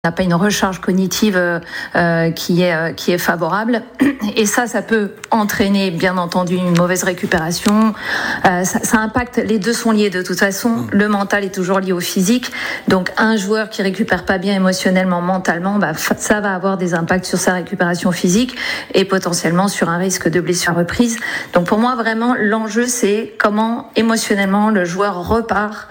n'a pas une recharge cognitive qui est favorable, et ça peut entraîner bien entendu une mauvaise récupération. Ça impacte, les deux sont liés de toute façon. Le mental est toujours lié au physique, donc un joueur qui récupère pas bien émotionnellement, mentalement, ça va avoir des impacts sur sa récupération physique et potentiellement sur un risque de blessure reprise. Donc pour moi vraiment l'enjeu c'est comment émotionnellement le joueur repart,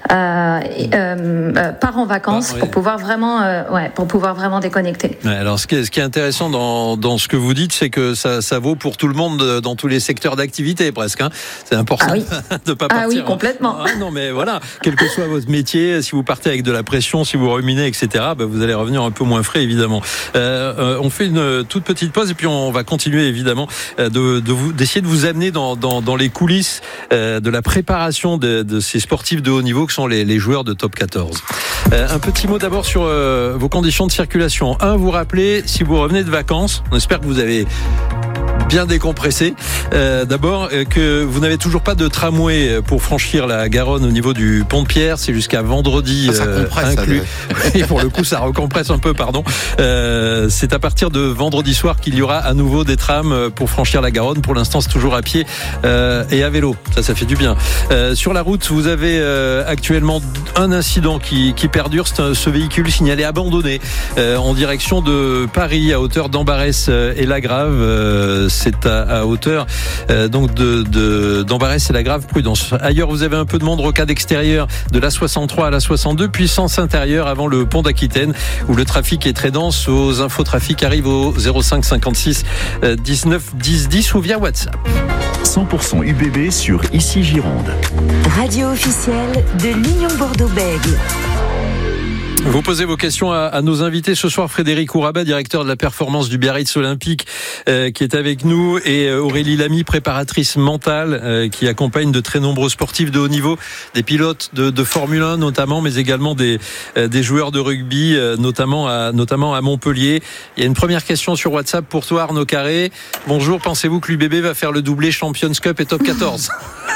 part en vacances pour pouvoir vraiment déconnecter. Alors ce qui est intéressant dans ce que vous dites, c'est que ça vaut pour tout le monde dans tous les secteurs d'activité presque. C'est important de pas partir. Ah oui, complètement. Non mais voilà, quel que soit votre métier, si vous partez avec de la pression, si vous ruminez, etc., vous allez revenir un peu moins frais évidemment. On fait une toute petite pause et puis on va continuer évidemment d'essayer de vous amener dans les coulisses de la préparation de ces sportifs de haut niveau que sont les joueurs de top 14. Un petit mot d'abord sur vos conditions de circulation. Vous rappelez, si vous revenez de vacances, on espère que vous avez bien décompressé. D'abord, que vous n'avez toujours pas de tramway pour franchir la Garonne au niveau du pont de Pierre. C'est jusqu'à vendredi inclus. Et pour le coup, ça recompresse un peu, pardon. C'est à partir de vendredi soir qu'il y aura à nouveau des trams pour franchir la Garonne. Pour l'instant, c'est toujours à pied et à vélo. Ça fait du bien. Sur la route, vous avez actuellement un incident qui perdure. C'est ce véhicule signalé abandonné en direction de Paris à hauteur d'Ambarès et Lagrave. C'est à hauteur donc d'Ambarès et Lagrave, prudence. Ailleurs, vous avez un peu de monde, rocade extérieure de la 63 à la 62, puis sens intérieur avant le pont d'Aquitaine où le trafic est très dense. Aux infotrafic arrivent au 05 56 19 10 10 ou via WhatsApp. 100% UBB sur Ici Gironde. Radio officielle de l'Union Bordeaux-Bègles. Vous posez vos questions à nos invités ce soir. Frédéric Ouraba, directeur de la performance du Biarritz Olympique, qui est avec nous, et Aurélie Lamy, préparatrice mentale, qui accompagne de très nombreux sportifs de haut niveau, des pilotes de Formule 1 notamment, mais également des joueurs de rugby, notamment à Montpellier. Il y a une première question sur WhatsApp pour toi, Arnaud Carré. Bonjour, pensez-vous que l'UBB va faire le doublé Champions Cup et Top 14 ?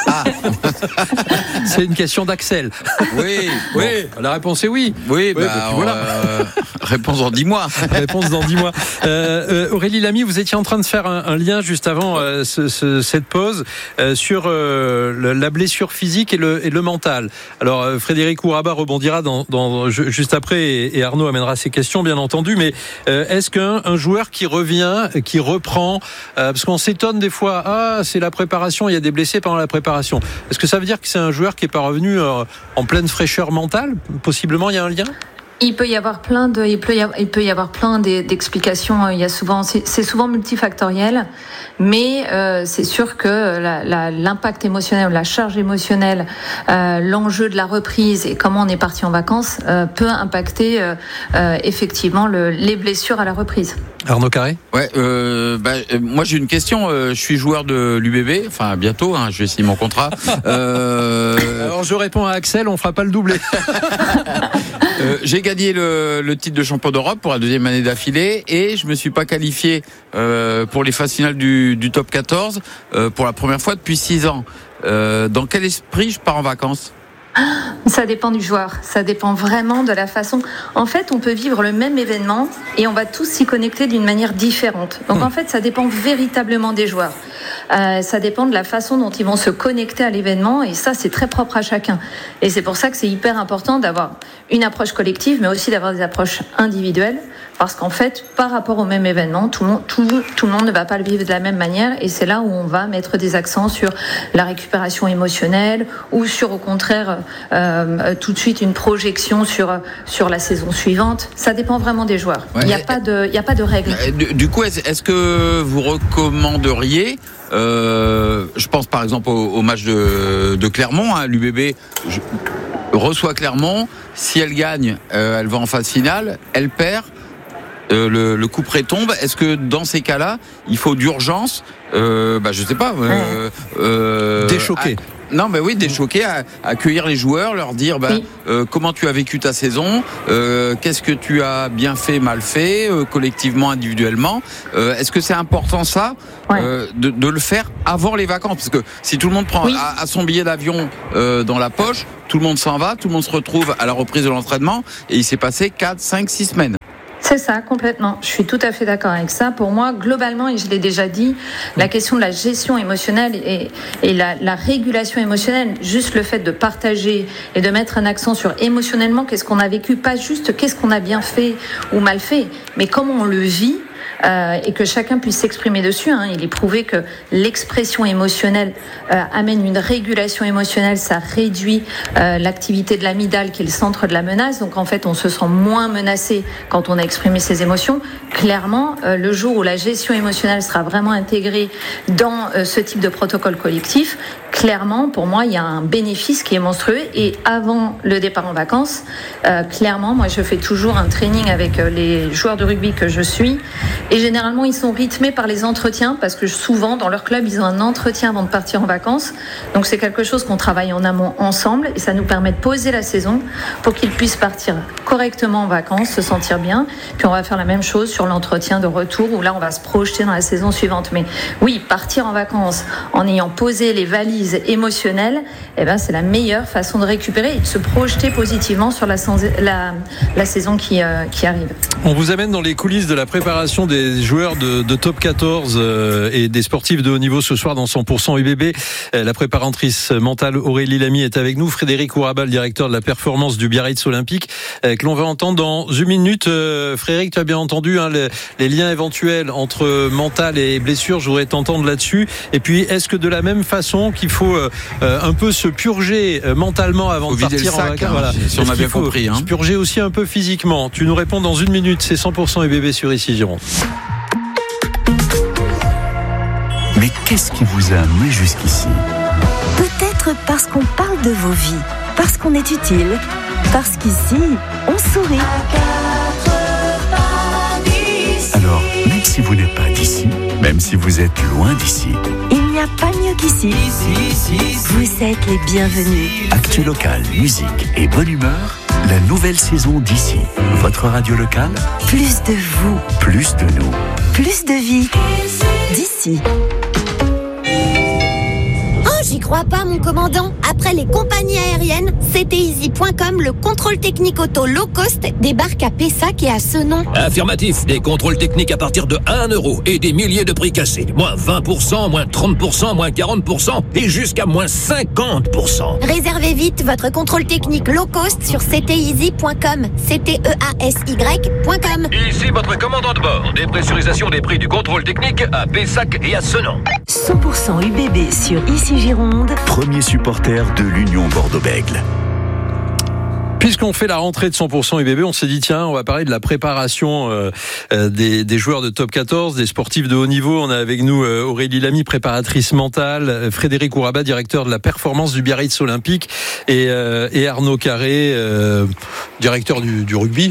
C'est une question d'Axel. Oui. La réponse est oui. Oui, voilà. Réponse dans 10 mois. Réponse dans 10 mois. Aurélie Lamy, vous étiez en train de faire un lien juste avant cette pause sur la blessure physique et le mental. Alors Frédéric Ouraba rebondira juste après et Arnaud amènera ses questions bien entendu. Mais est-ce qu'un joueur qui revient, qui reprend, parce qu'on s'étonne des fois, c'est la préparation, il y a des blessés pendant la préparation. Est-ce que ça veut dire que c'est un joueur qui n'est pas revenu en pleine fraîcheur mentale ? Possiblement, il y a un lien ? Il peut y avoir plein d'explications. C'est souvent multifactoriel, mais c'est sûr que l'impact émotionnel, la charge émotionnelle, l'enjeu de la reprise et comment on est parti en vacances peut impacter effectivement les blessures à la reprise. Arnaud Carré ? Ouais, moi j'ai une question. Je suis joueur de l'UBB, enfin bientôt. Je vais signer mon contrat. Alors je réponds à Axel, on fera pas le doublé. J'ai gagné le titre de champion d'Europe pour la deuxième année d'affilée et je me suis pas qualifié pour les phases finales du top 14 pour la première fois depuis 6 ans. Dans quel esprit je pars en vacances ? Ça dépend du joueur, ça dépend vraiment de la façon. En fait, on peut vivre le même événement et on va tous s'y connecter d'une manière différente. Donc en fait, ça dépend véritablement des joueurs. Ça dépend de la façon dont ils vont se connecter à l'événement et ça, c'est très propre à chacun. Et c'est pour ça que c'est hyper important d'avoir une approche collective, mais aussi d'avoir des approches individuelles. Parce qu'en fait, par rapport au même événement, tout le monde ne va pas le vivre de la même manière et c'est là où on va mettre des accents sur la récupération émotionnelle ou sur, au contraire, tout de suite une projection sur la saison suivante. Ça dépend vraiment des joueurs. Ouais. Il n'y a pas de règles. Du coup, est-ce que vous recommanderiez, je pense par exemple au match de Clermont, l'UBB reçoit Clermont, si elle gagne, elle va en phase finale, elle perd, le couperet tombe. Est-ce que dans ces cas-là, il faut d'urgence, je sais pas, déchoquer. Non, mais oui, déchoquer, accueillir les joueurs, leur dire comment tu as vécu ta saison, qu'est-ce que tu as bien fait, mal fait, collectivement, individuellement. Est-ce que c'est important ça, de le faire avant les vacances? Parce que si tout le monde prend à son billet d'avion dans la poche, tout le monde s'en va, tout le monde se retrouve à la reprise de l'entraînement et il s'est passé 4, 5, 6 semaines. C'est ça, complètement. Je suis tout à fait d'accord avec ça. Pour moi, globalement, et je l'ai déjà dit, la question de la gestion émotionnelle et la régulation émotionnelle, juste le fait de partager et de mettre un accent sur émotionnellement, qu'est-ce qu'on a vécu, pas juste qu'est-ce qu'on a bien fait ou mal fait, mais comment on le vit. Et que chacun puisse s'exprimer dessus. Il est prouvé que l'expression émotionnelle amène une régulation émotionnelle, ça réduit l'activité de l'amygdale qui est le centre de la menace. Donc en fait, on se sent moins menacé quand on a exprimé ses émotions. Clairement, le jour où la gestion émotionnelle sera vraiment intégrée dans ce type de protocole collectif, clairement, pour moi, il y a un bénéfice qui est monstrueux. Et avant le départ en vacances, clairement, moi, je fais toujours un training avec les joueurs de rugby que je suis. Et généralement, ils sont rythmés par les entretiens parce que souvent, dans leur club, ils ont un entretien avant de partir en vacances. Donc, c'est quelque chose qu'on travaille en amont ensemble et ça nous permet de poser la saison pour qu'ils puissent partir correctement en vacances, se sentir bien. Puis, on va faire la même chose sur l'entretien de retour où là, on va se projeter dans la saison suivante. Mais oui, partir en vacances en ayant posé les valises émotionnelles, c'est la meilleure façon de récupérer et de se projeter positivement sur la saison qui arrive. On vous amène dans les coulisses de la préparation des joueurs de Top 14 et des sportifs de haut niveau ce soir dans 100% UBB. La préparatrice mentale Aurélie Lamy est avec nous. Frédéric Ouraba, le directeur de la performance du Biarritz Olympique, que l'on va entendre dans une minute. Frédéric, tu as bien entendu les liens éventuels entre mental et blessure. Je voudrais t'entendre là-dessus. Et puis, est-ce que de la même façon qu'il faut un peu se purger mentalement avant de partir en vacances, si on a bien compris. Se purger aussi un peu physiquement. Tu nous réponds dans une minute. C'est 100% UBB sur Ici Gironde. Mais qu'est-ce qui vous a amené jusqu'ici? Peut-être parce qu'on parle de vos vies, parce qu'on est utile, parce qu'ici, on sourit. Alors, même si vous n'êtes pas d'ici, même si vous êtes loin d'ici, il n'y a pas mieux qu'ici. Vous êtes les bienvenus. Actu local, musique et bonne humeur, la nouvelle saison d'Ici. Votre radio locale, Plus de vous, plus de nous. plus de vie. D'ici. J'y crois pas, mon commandant. Après les compagnies aériennes, cteasy.com, le contrôle technique auto low cost, débarque à Pessac et à Senon. Affirmatif, des contrôles techniques à partir de 1 euro et des milliers de prix cassés. Moins 20%, moins 30%, moins 40% et jusqu'à moins 50%. Réservez vite votre contrôle technique low cost sur cteasy.com, cteasy.com. Ici votre commandant de bord. Dépressurisation des prix du contrôle technique à Pessac et à Senon. 100% UBB sur Ici Gironde. Premier supporter de l'Union Bordeaux-Bègles. Puisqu'on fait la rentrée de 100% UBB, on s'est dit tiens, on va parler de la préparation des joueurs de Top 14, des sportifs de haut niveau. On a avec nous Aurélie Lamy, préparatrice mentale, Frédéric Ouraba, directeur de la performance du Biarritz Olympique, et Arnaud Carré, directeur du rugby.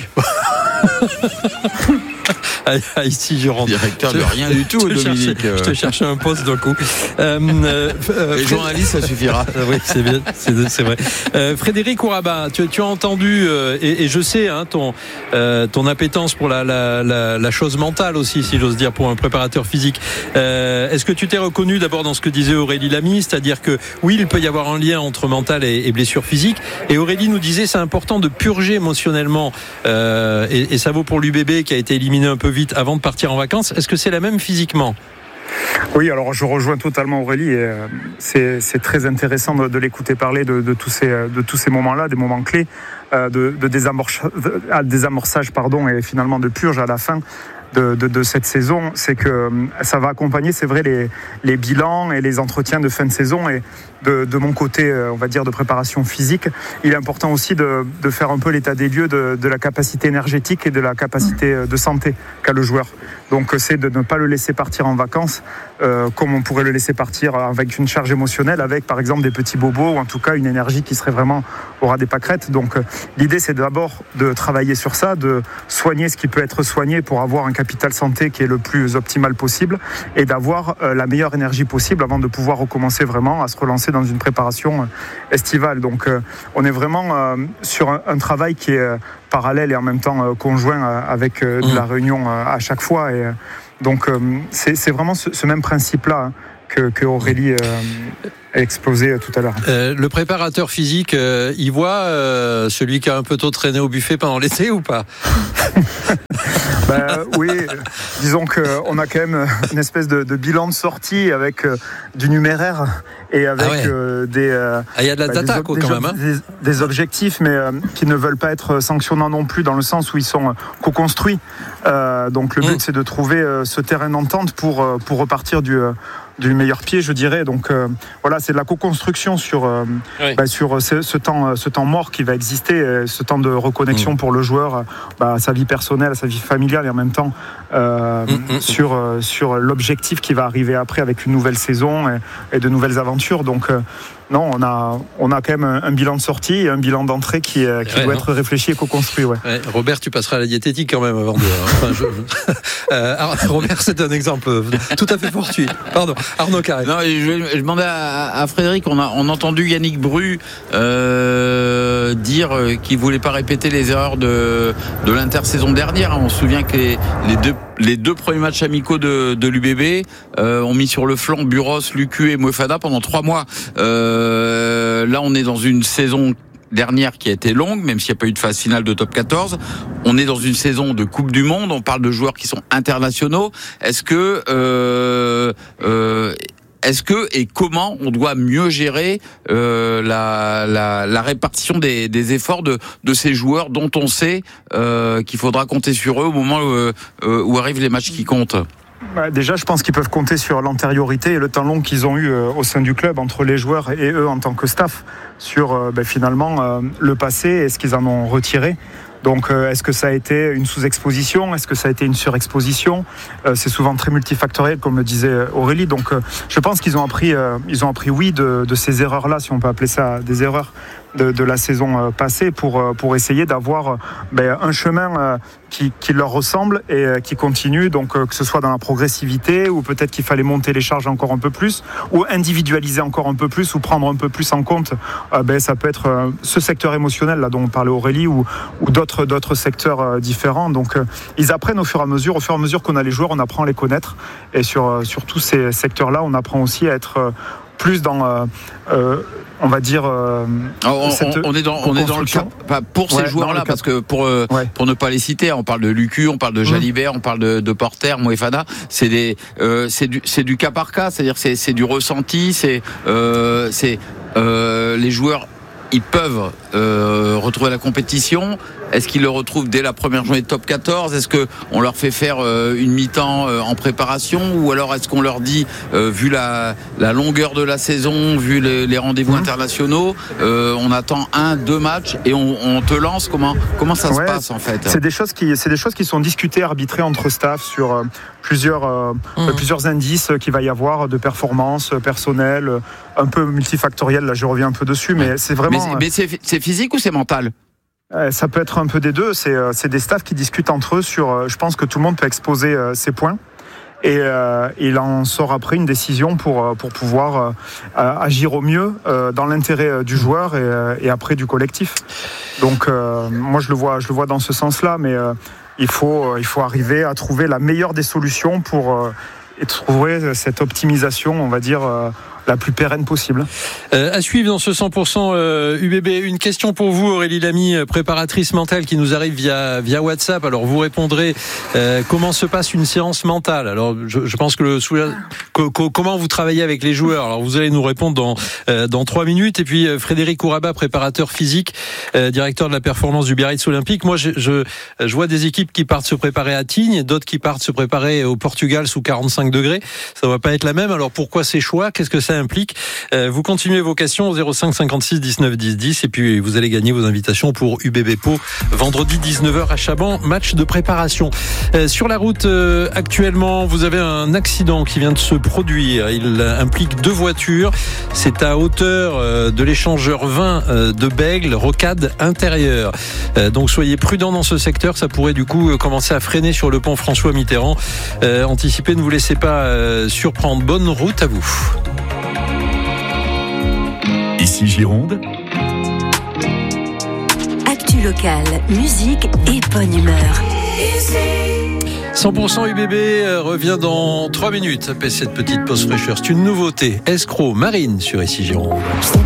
Ici Gironde. Directeur de rien du tout, Dominique. Je te cherchais un poste d'un coup. Les journalistes, ça suffira. Oui, c'est bien, c'est vrai. Frédéric Ouraba, tu as entendu et je sais ton appétence pour la chose mentale aussi, si j'ose dire, pour un préparateur physique. Est-ce que tu t'es reconnu d'abord dans ce que disait Aurélie Lamy, c'est-à-dire que oui, il peut y avoir un lien entre mental et blessure physique. Et Aurélie nous disait c'est important de purger émotionnellement. Et ça vaut pour l'UBB qui a été éliminé un peu vite avant de partir en vacances. Est-ce que c'est la même physiquement ? Oui, alors je rejoins totalement Aurélie et c'est très intéressant de l'écouter parler de tous ces moments-là, des moments clés de désamorçage et finalement de purge à la fin de cette saison. C'est que ça va accompagner, c'est vrai, les bilans et les entretiens de fin de saison. Et de mon côté, on va dire, de préparation physique, il est important aussi de faire un peu l'état des lieux de la capacité énergétique et de la capacité de santé qu'a le joueur. Donc c'est de ne pas le laisser partir en vacances comme on pourrait le laisser partir avec une charge émotionnelle, avec par exemple des petits bobos ou en tout cas une énergie qui serait vraiment au ras des pâquerettes. Donc l'idée c'est d'abord de travailler sur ça, de soigner ce qui peut être soigné pour avoir un capital santé qui est le plus optimal possible et d'avoir la meilleure énergie possible avant de pouvoir recommencer vraiment à se relancer lancer dans une préparation estivale. Donc on est vraiment sur un travail qui est parallèle et en même temps conjoint avec de la réunion à chaque fois. Et donc c'est vraiment ce même principe-là que Aurélie a explosé tout à l'heure. Le préparateur physique, il voit celui qui a un peu trop traîné au buffet pendant l'été ou pas? Oui, disons qu'on a quand même une espèce de bilan de sortie avec du numéraire et avec il y a de la data quand même. Des objectifs, mais qui ne veulent pas être sanctionnants non plus, dans le sens où ils sont co-construits. Donc le but, c'est de trouver ce terrain d'entente pour repartir du meilleur pied, je dirais. Donc voilà, c'est de la co-construction sur ce temps mort qui va exister, ce temps de reconnexion pour le joueur, à sa vie personnelle, à sa vie familiale, et en même temps sur l'objectif qui va arriver après avec une nouvelle saison et de nouvelles aventures. Donc non, on a quand même un bilan de sortie et un bilan d'entrée qui doit être réfléchi et co-construit. Ouais. Robert, tu passeras à la diététique quand même avant de. Robert, c'est un exemple tout à fait fortuit. Pardon, Arnaud Carré. Non, je demandais à Frédéric, on a entendu Yannick Bru dire qu'il voulait pas répéter les erreurs de l'intersaison dernière. On se souvient que les deux premiers matchs amicaux de l'UBB ont mis sur le flanc Buros, Lucu et Mouefana pendant 3 mois. Là, on est dans une saison dernière qui a été longue, même s'il n'y a pas eu de phase finale de top 14. On est dans une saison de Coupe du Monde. On parle de joueurs qui sont internationaux. Est-ce que et comment on doit mieux gérer la répartition des efforts de ces joueurs dont on sait qu'il faudra compter sur eux au moment où arrivent les matchs qui comptent? Déjà, je pense qu'ils peuvent compter sur l'antériorité et le temps long qu'ils ont eu au sein du club entre les joueurs et eux en tant que staff sur finalement le passé et ce qu'ils en ont retiré. Donc, est-ce que ça a été une sous-exposition? Est-ce que ça a été une surexposition? C'est souvent très multifactoriel, comme le disait Aurélie. Donc, je pense qu'ils ont appris oui, de ces erreurs-là, si on peut appeler ça des erreurs de la saison passée, pour essayer d'avoir un chemin qui leur ressemble et qui continue. Donc, que ce soit dans la progressivité, ou peut-être qu'il fallait monter les charges encore un peu plus, ou individualiser encore un peu plus, ou prendre un peu plus en compte. Ça peut être ce secteur émotionnel là dont parlait Aurélie, ou d'autres secteurs différents. Donc ils apprennent au fur et à mesure qu'on a les joueurs, on apprend à les connaître, et sur tous ces secteurs là on apprend aussi à être plus dans on va dire on est dans le cas pour ces joueurs-là, parce que pour ne pas les citer, on parle de Lucu, on parle de Jalibert, on parle de Porter, Mouefana, c'est du cas par cas, c'est-à-dire c'est du ressenti, c'est les joueurs, ils peuvent retrouver la compétition. Est-ce qu'ils le retrouvent dès la première journée de top 14? Est-ce qu'on leur fait faire une mi-temps en préparation? Ou alors est-ce qu'on leur dit, vu la longueur de la saison, vu les rendez-vous internationaux, on attend 1-2 matchs et on te lance? Comment ça se passe en fait? C'est des choses qui sont discutées, arbitrées entre staff sur plusieurs indices qu'il va y avoir de performance personnelle, un peu multifactoriel. Là, je reviens un peu dessus, mais c'est vraiment. Mais c'est physique ou c'est mental? Ça peut être un peu des deux. C'est des staffs qui discutent entre eux sur. Je pense que tout le monde peut exposer ses points. Et il en sort après une décision pour pouvoir agir au mieux dans l'intérêt du joueur et après du collectif. Donc moi je le vois dans ce sens-là, mais il faut arriver à trouver la meilleure des solutions pour trouver cette optimisation, on va dire, la plus pérenne possible. À suivre dans ce 100% UBB. Une question pour vous, Aurélie Lamy, préparatrice mentale, qui nous arrive via WhatsApp. Alors vous répondrez comment se passe une séance mentale. Alors je pense que comment vous travaillez avec les joueurs. Alors vous allez nous répondre dans 3 minutes. Et puis Frédéric Ouraba, préparateur physique, directeur de la performance du Biarritz Olympique. Moi je vois des équipes qui partent se préparer à Tignes, d'autres qui partent se préparer au Portugal sous 45 degrés. Ça va pas être la même. Alors pourquoi ces choix? Qu'est-ce que ça implique? Vous continuez vos questions au 05 56 19 10 10 et puis vous allez gagner vos invitations pour UBB Pau vendredi 19h à Chaban, match de préparation. Sur la route actuellement, vous avez un accident qui vient de se produire. Il implique 2 voitures. C'est à hauteur de l'échangeur 20 de Bègle, rocade intérieure. Donc soyez prudents dans ce secteur. Ça pourrait du coup commencer à freiner sur le pont François Mitterrand. Anticipez, ne vous laissez pas surprendre. Bonne route à vous. ici Gironde. Actu locale, musique et bonne humeur. 100% UBB revient dans 3 minutes après cette petite pause fraîcheur. C'est une nouveauté. Escroc Marine sur ici Gironde.